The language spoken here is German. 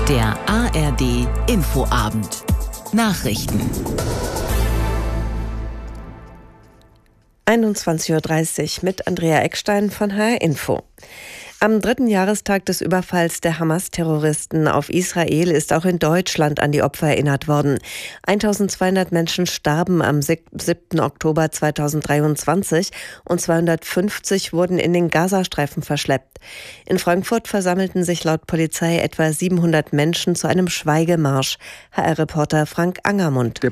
Der ARD Infoabend. Nachrichten. 21:30 Uhr mit Andrea Eckstein von HR Info. Am 3. Jahrestag des Überfalls der Hamas-Terroristen auf Israel ist auch in Deutschland an die Opfer erinnert worden. 1200 Menschen starben am 7. Oktober 2023 und 250 wurden in den Gazastreifen verschleppt. In Frankfurt versammelten sich laut Polizei etwa 700 Menschen zu einem Schweigemarsch. HR-Reporter Frank Angermund.